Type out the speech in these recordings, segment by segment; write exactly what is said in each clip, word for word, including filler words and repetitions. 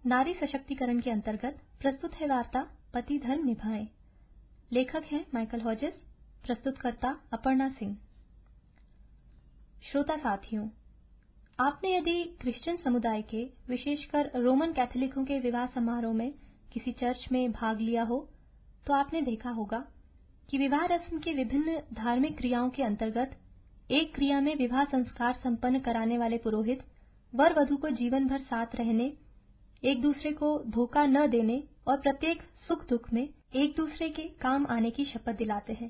नारी सशक्तिकरण के अंतर्गत प्रस्तुत है वार्ता पति धर्म निभाएं। लेखक हैं माइकल हॉजेस, प्रस्तुतकर्ता अपर्णा सिंह। श्रोता साथियों, आपने यदि क्रिश्चियन समुदाय के, विशेषकर रोमन कैथोलिकों के विवाह समारोह में किसी चर्च में भाग लिया हो, तो आपने देखा होगा कि विवाह रस्म की विभिन्न धार्मिक क्रियाओं के अंतर्गत एक क्रिया में विवाह संस्कार संपन्न कराने वाले पुरोहित वर वधू को जीवन भर साथ रहने, एक दूसरे को धोखा न देने और प्रत्येक सुख दुख में एक दूसरे के काम आने की शपथ दिलाते हैं।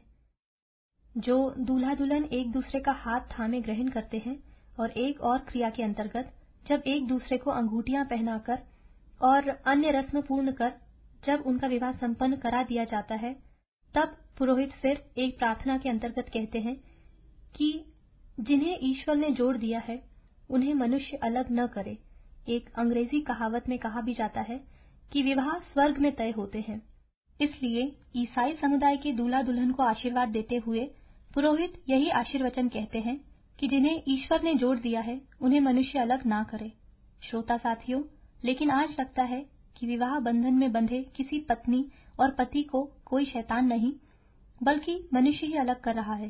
जो दूल्हा दुल्हन एक दूसरे का हाथ थामे ग्रहण करते हैं और एक और क्रिया के अंतर्गत जब एक दूसरे को अंगूठियां पहनाकर और अन्य रस्म पूर्ण कर जब उनका विवाह संपन्न करा दिया जाता है, तब पुरोहित फिर एक प्रार्थना के अंतर्गत कहते हैं कि जिन्हें ईश्वर ने जोड़ दिया है उन्हें मनुष्य अलग न करे। एक अंग्रेजी कहावत में कहा भी जाता है कि विवाह स्वर्ग में तय होते हैं। इसलिए ईसाई समुदाय के दूल्हा दुल्हन को आशीर्वाद देते हुए पुरोहित यही आशीर्वचन कहते हैं कि जिन्हें ईश्वर ने जोड़ दिया है उन्हें मनुष्य अलग ना करे। श्रोता साथियों, लेकिन आज लगता है कि विवाह बंधन में बंधे किसी पत्नी और पति को कोई शैतान नहीं, बल्कि मनुष्य ही अलग कर रहा है।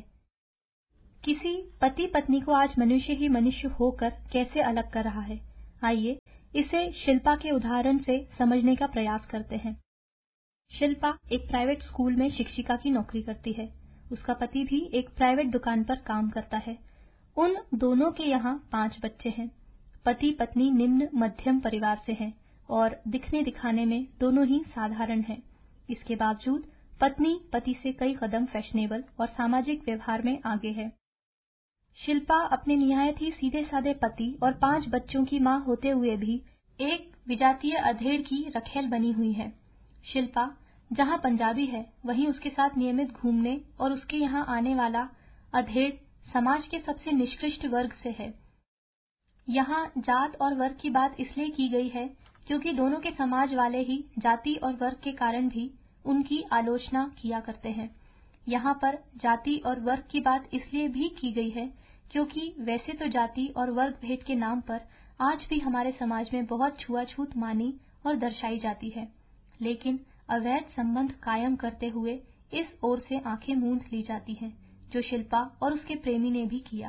किसी पति पत्नी को आज मनुष्य ही मनुष्य होकर कैसे अलग कर रहा है, आइए इसे शिल्पा के उदाहरण से समझने का प्रयास करते हैं। शिल्पा एक प्राइवेट स्कूल में शिक्षिका की नौकरी करती है। उसका पति भी एक प्राइवेट दुकान पर काम करता है। उन दोनों के यहाँ पांच बच्चे हैं। पति पत्नी निम्न मध्यम परिवार से हैं और दिखने दिखाने में दोनों ही साधारण हैं। इसके बावजूद पत्नी पति से कई कदम फैशनेबल और सामाजिक व्यवहार में आगे है। शिल्पा अपने निहायत ही सीधे साधे पति और पांच बच्चों की मां होते हुए भी एक विजातीय अधेड़ की रखेल बनी हुई है। शिल्पा जहां पंजाबी है, वहीं उसके साथ नियमित घूमने और उसके यहाँ आने वाला अधेड़ समाज के सबसे निष्कृष्ट वर्ग से है। यहाँ जात और वर्ग की बात इसलिए की गई है क्योंकि दोनों के समाज वाले ही जाति और वर्ग के कारण भी उनकी आलोचना किया करते हैं। यहाँ पर जाति और वर्ग की बात इसलिए भी की गई है क्योंकि वैसे तो जाति और वर्ग भेद के नाम पर आज भी हमारे समाज में बहुत छुआछूत मानी और दर्शाई जाती है, लेकिन अवैध संबंध कायम करते हुए इस ओर से आंखें मूंद ली जाती हैं, जो शिल्पा और उसके प्रेमी ने भी किया।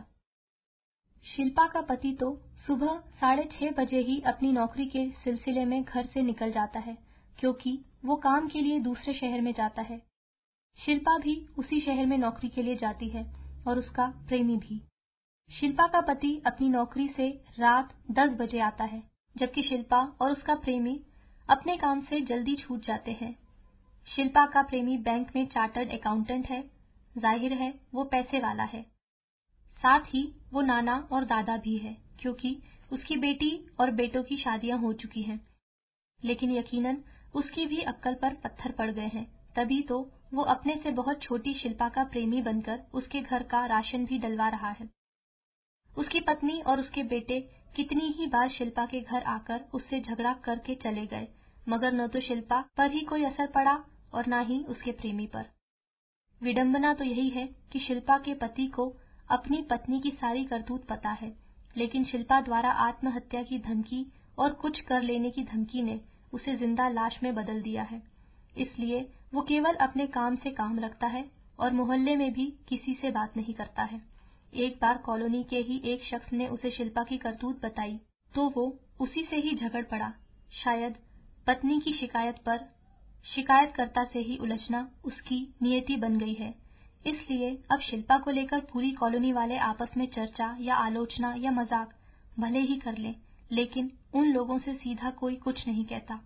शिल्पा का पति तो सुबह साढ़े छह बजे ही अपनी नौकरी के सिलसिले में घर से निकल जाता है, क्योंकि वो काम के लिए दूसरे शहर में जाता है। शिल्पा भी उसी शहर में नौकरी के लिए जाती है और उसका प्रेमी भी। शिल्पा का पति अपनी नौकरी से रात दस बजे आता है, जबकि शिल्पा और उसका प्रेमी अपने काम से जल्दी छूट जाते हैं। शिल्पा का प्रेमी बैंक में चार्टर्ड अकाउंटेंट है। जाहिर है वो पैसे वाला है। साथ ही वो नाना और दादा भी है, क्योंकि उसकी बेटी और बेटों की शादियां हो चुकी हैं। लेकिन यकीनन उसकी भी अक्ल पर पत्थर पड़ गए हैं, तभी तो वो अपने से बहुत छोटी शिल्पा का प्रेमी बनकर उसके घर का राशन भी डलवा रहा है। उसकी पत्नी और उसके बेटे कितनी ही बार शिल्पा के घर आकर उससे झगड़ा करके चले गए, मगर न तो शिल्पा पर ही कोई असर पड़ा और न ही उसके प्रेमी पर। विडंबना तो यही है कि शिल्पा के पति को अपनी पत्नी की सारी करतूत पता है, लेकिन शिल्पा द्वारा आत्महत्या की धमकी और कुछ कर लेने की धमकी ने उसे जिंदा लाश में बदल दिया है। इसलिए वो केवल अपने काम से काम रखता है और मोहल्ले में भी किसी से बात नहीं करता है। एक बार कॉलोनी के ही एक शख्स ने उसे शिल्पा की करतूत बताई तो वो उसी से ही झगड़ पड़ा। शायद पत्नी की शिकायत पर शिकायतकर्ता से ही उलझना उसकी नियति बन गई है। इसलिए अब शिल्पा को लेकर पूरी कॉलोनी वाले आपस में चर्चा या आलोचना या मजाक भले ही कर लें, लेकिन उन लोगों से सीधा कोई कुछ नहीं कहता।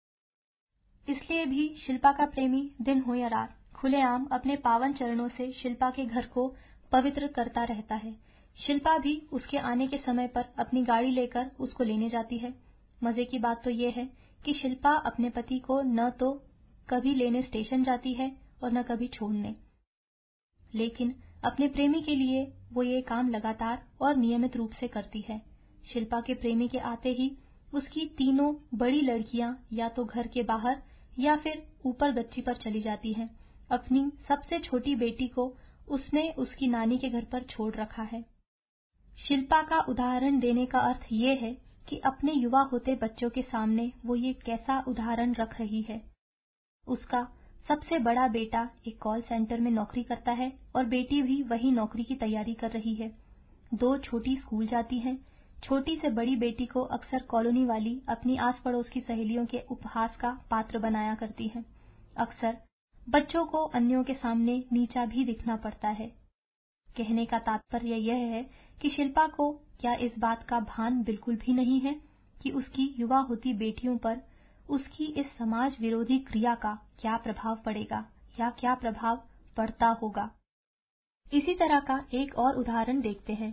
इसलिए भी शिल्पा का प्रेमी दिन हो या रात खुलेआम अपने पावन चरणों से शिल्पा के घर को पवित्र करता रहता है। शिल्पा भी उसके आने के समय पर अपनी गाड़ी लेकर उसको लेने जाती है। मजे की बात तो ये है कि शिल्पा अपने पति को न तो कभी लेने स्टेशन जाती है और न कभी छोड़ने, लेकिन अपने प्रेमी के लिए वो ये काम लगातार और नियमित रूप से करती है। शिल्पा के प्रेमी के आते ही उसकी तीनों बड़ी लड़कियां या तो घर के बाहर या फिर ऊपर गच्ची पर चली जाती हैं। अपनी सबसे छोटी बेटी को उसने उसकी नानी के घर पर छोड़ रखा है। शिल्पा का उदाहरण देने का अर्थ ये है कि अपने युवा होते बच्चों के सामने वो ये कैसा उदाहरण रख रही है। उसका सबसे बड़ा बेटा एक कॉल सेंटर में नौकरी करता है और बेटी भी वही नौकरी की तैयारी कर रही है। दो छोटी स्कूल जाती हैं। छोटी से बड़ी बेटी को अक्सर कॉलोनी वाली अपनी आस पड़ोस की सहेलियों के उपहास का पात्र बनाया करती हैं। अक्सर बच्चों को अन्यों के सामने नीचा भी दिखना पड़ता है। कहने का तात्पर्य यह है कि शिल्पा को क्या इस बात का भान बिल्कुल भी नहीं है कि उसकी युवा होती बेटियों पर उसकी इस समाज विरोधी क्रिया का क्या प्रभाव पड़ेगा या क्या प्रभाव पड़ता होगा। इसी तरह का एक और उदाहरण देखते हैं।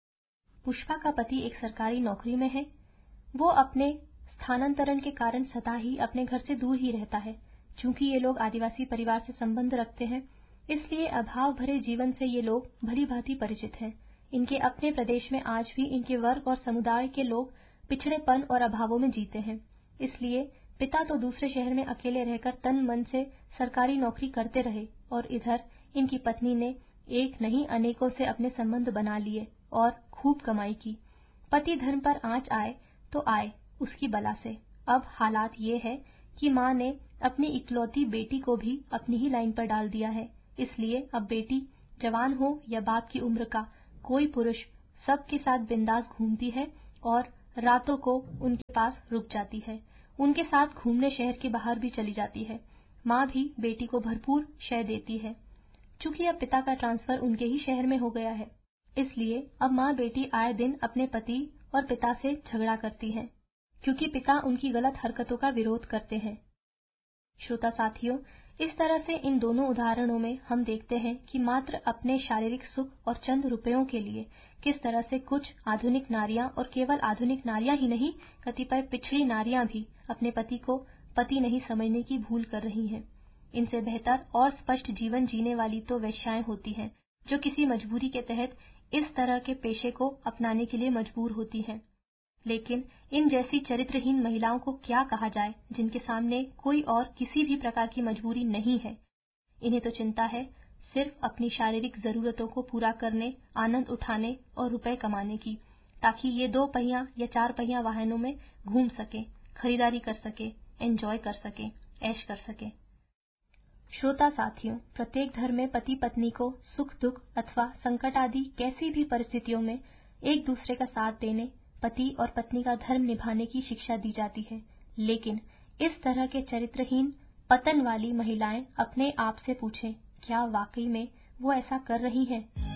पुष्पा का पति एक सरकारी नौकरी में है। वो अपने स्थानांतरण के कारण सदा ही अपने घर से दूर ही रहता है। चूंकि ये लोग आदिवासी परिवार से संबंध रखते हैं, इसलिए अभाव भरे जीवन से ये लोग भली भांति परिचित हैं। इनके अपने प्रदेश में आज भी इनके वर्ग और समुदाय के लोग पिछड़ेपन और अभावों में जीते हैं। इसलिए पिता तो दूसरे शहर में अकेले रहकर तन मन से सरकारी नौकरी करते रहे और इधर इनकी पत्नी ने एक नहीं अनेकों से अपने संबंध बना लिए और खूब कमाई की। पति धर्म पर आंच आए तो आए उसकी बला से। अब हालात ये है कि माँ ने अपनी इकलौती बेटी को भी अपनी ही लाइन पर डाल दिया है। इसलिए अब बेटी जवान हो या बाप की उम्र का कोई पुरुष सबके साथ बिंदास घूमती है और रातों को उनके पास रुक जाती है। उनके साथ घूमने शहर के बाहर भी चली जाती है। माँ भी बेटी को भरपूर शय देती है। चूंकि अब पिता का ट्रांसफर उनके ही शहर में हो गया है, इसलिए अब माँ बेटी आए दिन अपने पति और पिता से झगड़ा करती हैं, क्योंकि पिता उनकी गलत हरकतों का विरोध करते हैं। श्रोता साथियों, इस तरह से इन दोनों उदाहरणों में हम देखते हैं कि मात्र अपने शारीरिक सुख और चंद रुपयों के लिए किस तरह से कुछ आधुनिक नारियां, और केवल आधुनिक नारियां ही नहीं, कतिपय पिछड़ी नारियां भी अपने पति को पति नहीं समझने की भूल कर रही हैं। इनसे बेहतर और स्पष्ट जीवन जीने वाली तो वेश्याएं होती हैं, जो किसी मजबूरी के तहत इस तरह के पेशे को अपनाने के लिए मजबूर होती हैं। लेकिन इन जैसी चरित्रहीन महिलाओं को क्या कहा जाए, जिनके सामने कोई और किसी भी प्रकार की मजबूरी नहीं है। इन्हें तो चिंता है सिर्फ अपनी शारीरिक जरूरतों को पूरा करने, आनंद उठाने और रुपए कमाने की, ताकि ये दो पहिया या चार पहिया वाहनों में घूम सके, खरीदारी कर सके, एंजॉय कर सके, ऐश कर सके। श्रोता साथियों, प्रत्येक धर्म में पति पत्नी को सुख दुख अथवा संकट आदि कैसी भी परिस्थितियों में एक दूसरे का साथ देने, पति और पत्नी का धर्म निभाने की शिक्षा दी जाती है। लेकिन इस तरह के चरित्रहीन पतन वाली महिलाएं अपने आप से पूछें, क्या वाकई में वो ऐसा कर रही हैं?